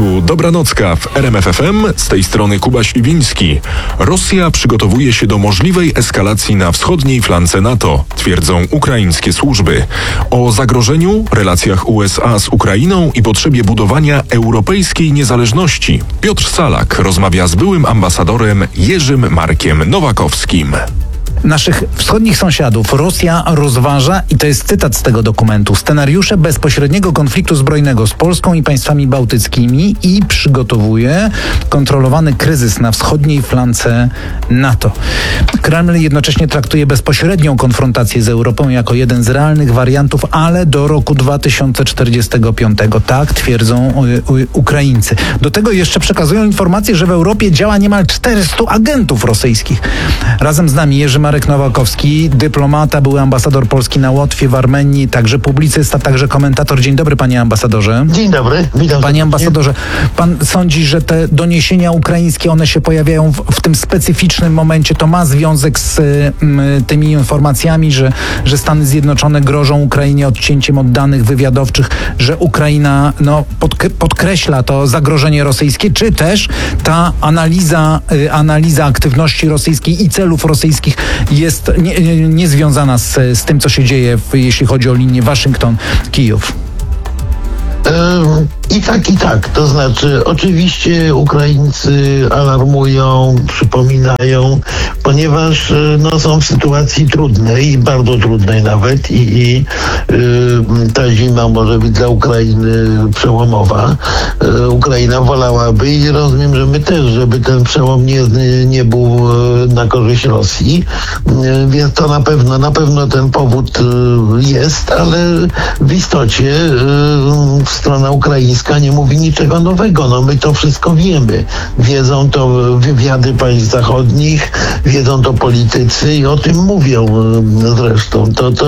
Tu Dobranocka w RMF FM, z tej strony Kuba Śliwiński. Rosja przygotowuje się do możliwej eskalacji na wschodniej flance NATO, twierdzą ukraińskie służby. O zagrożeniu, relacjach USA z Ukrainą i potrzebie budowania europejskiej niezależności Piotr Salak rozmawia z byłym ambasadorem Jerzym Markiem Nowakowskim. Naszych wschodnich sąsiadów Rosja rozważa, i to jest cytat z tego dokumentu, scenariusze bezpośredniego konfliktu zbrojnego z Polską i państwami bałtyckimi i przygotowuje kontrolowany kryzys na wschodniej flance NATO. Kreml jednocześnie traktuje bezpośrednią konfrontację z Europą jako jeden z realnych wariantów, ale do roku 2045. Tak twierdzą Ukraińcy. Do tego jeszcze przekazują informację, że w Europie działa niemal 400 agentów rosyjskich. Razem z nami Jerzy Marek Nowakowski, dyplomata, były ambasador Polski na Łotwie, w Armenii, także publicysta, także komentator. Dzień dobry, panie ambasadorze. Dzień dobry, witam. Panie ambasadorze, pan sądzi, że te doniesienia ukraińskie, one się pojawiają w tym specyficznym momencie, to ma związek z tymi informacjami, że Stany Zjednoczone grożą Ukrainie odcięciem od danych wywiadowczych, że Ukraina podkreśla to zagrożenie rosyjskie, czy też ta analiza aktywności rosyjskiej i celów rosyjskich jest niezwiązana z tym, co się dzieje, jeśli chodzi o linię Waszyngton-Kijów? I tak. To znaczy, oczywiście Ukraińcy alarmują, przypominają, ponieważ są w sytuacji trudnej, bardzo trudnej nawet i ta zima może być dla Ukrainy przełomowa. Ukraina wolałaby i rozumiem, że my też, żeby ten przełom nie był na korzyść Rosji, więc to na pewno ten powód jest, ale w istocie strona ukraińska nie mówi niczego nowego. My to wszystko wiemy. Wiedzą to wywiady państw zachodnich, wiedzą to politycy i o tym mówią zresztą.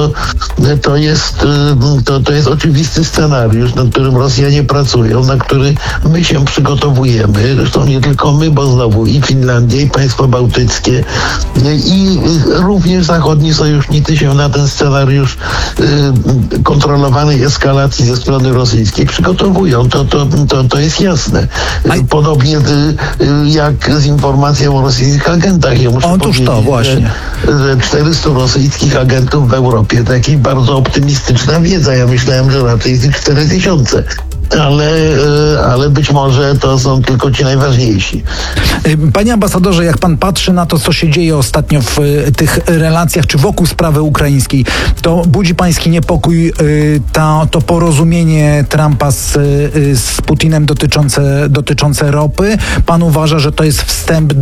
To jest oczywisty scenariusz, nad którym Rosjanie pracują, na który my się przygotowujemy. Zresztą nie tylko my, bo znowu i Finlandia, i państwa bałtyckie, i również zachodni sojusznicy się na ten scenariusz kontrolowanej eskalacji ze strony rosyjskiej przygotowują. To jest jasne. Podobnie jak z informacją o rosyjskich agentach. Ja muszę powiedzieć, to właśnie. Że 400 rosyjskich agentów w Europie to jakaś bardzo optymistyczna wiedza. Ja myślałem, że raczej jest ich 4000. Ale być może to są tylko ci najważniejsi. Panie ambasadorze, jak pan patrzy na to, co się dzieje ostatnio w tych relacjach, czy wokół sprawy ukraińskiej, to budzi pański niepokój to porozumienie Trumpa z Putinem dotyczące ropy? Pan uważa, że to jest wstęp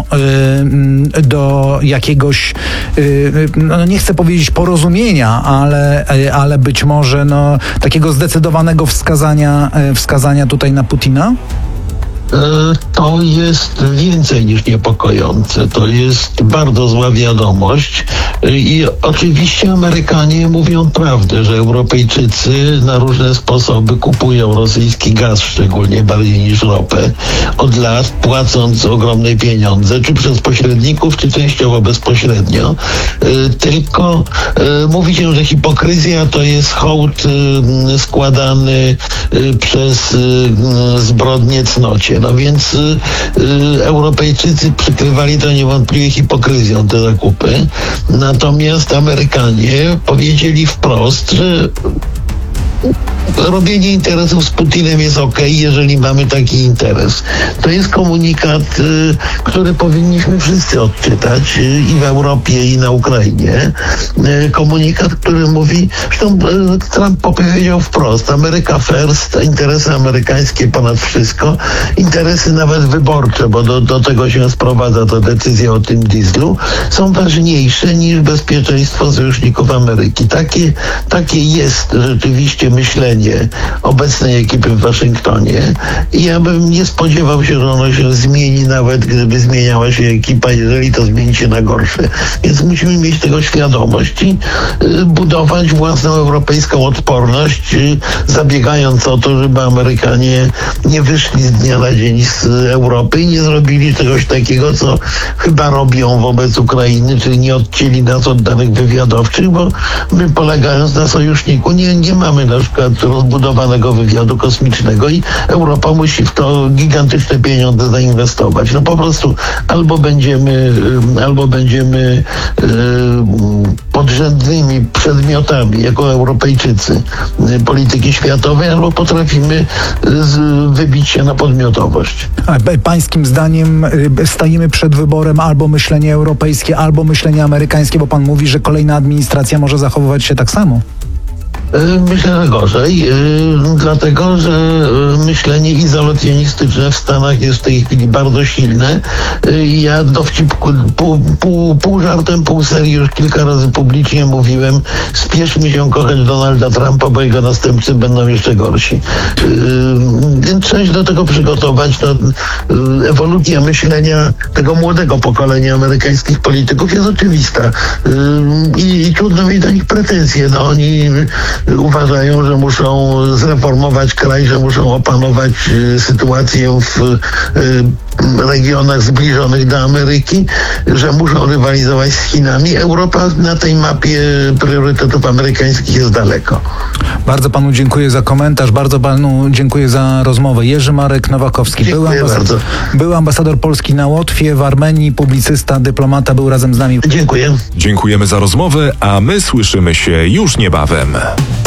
do jakiegoś, nie chcę powiedzieć porozumienia, ale być może takiego zdecydowanego wskazania tutaj na Putina? To jest więcej niż niepokojące. To jest bardzo zła wiadomość i oczywiście Amerykanie mówią prawdę, że Europejczycy na różne sposoby kupują rosyjski gaz, szczególnie bardziej niż ropę, od lat, płacąc ogromne pieniądze, czy przez pośredników, czy częściowo bezpośrednio. Tylko mówi się, że hipokryzja to jest hołd składany przez zbrodnię cnocie. Więc Europejczycy przykrywali to niewątpliwie hipokryzją, te zakupy. Natomiast Amerykanie powiedzieli wprost, że robienie interesów z Putinem jest okej, jeżeli mamy taki interes. To jest komunikat, który powinniśmy wszyscy odczytać i w Europie, i na Ukrainie. Komunikat, który mówi, zresztą Trump powiedział wprost, America first, interesy amerykańskie ponad wszystko, interesy nawet wyborcze, bo do tego się sprowadza ta decyzja o tym dieslu, są ważniejsze niż bezpieczeństwo sojuszników Ameryki. Takie jest rzeczywiście myślenie obecnej ekipy w Waszyngtonie i ja bym nie spodziewał się, że ono się zmieni, nawet gdyby zmieniała się ekipa, jeżeli to zmieni się na gorsze. Więc musimy mieć tego świadomość i budować własną europejską odporność, zabiegając o to, żeby Amerykanie nie wyszli z dnia na dzień z Europy i nie zrobili czegoś takiego, co chyba robią wobec Ukrainy, czyli nie odcięli nas od danych wywiadowczych, bo my, polegając na sojuszniku, nie mamy na przykład rozbudowanego wywiadu kosmicznego i Europa musi w to gigantyczne pieniądze zainwestować. No po prostu albo będziemy podrzędnymi przedmiotami jako Europejczycy polityki światowej, albo potrafimy wybić się na podmiotowość. A pańskim zdaniem stajemy przed wyborem albo myślenie europejskie, albo myślenie amerykańskie, bo pan mówi, że kolejna administracja może zachowywać się tak samo. Myślę, że gorzej, dlatego że myślenie izolacjonistyczne w Stanach jest w tej chwili bardzo silne. Ja dowcipku, pół żartem, pół serii już kilka razy publicznie mówiłem, spieszmy się kochać Donalda Trumpa, bo jego następcy będą jeszcze gorsi. Więc trzeba się do tego przygotować. No, ewolucja myślenia tego młodego pokolenia amerykańskich polityków jest oczywista. I trudno mieć do nich pretensje. No, oni uważają, że muszą zreformować kraj, że muszą opanować sytuację w regionach zbliżonych do Ameryki, że muszą rywalizować z Chinami. Europa na tej mapie priorytetów amerykańskich jest daleko. Bardzo panu dziękuję za komentarz, bardzo panu dziękuję za rozmowę. Jerzy Marek Nowakowski, był ambasador Polski na Łotwie, w Armenii, publicysta, dyplomata, był razem z nami. Dziękuję. Dziękujemy za rozmowę, a my słyszymy się już niebawem.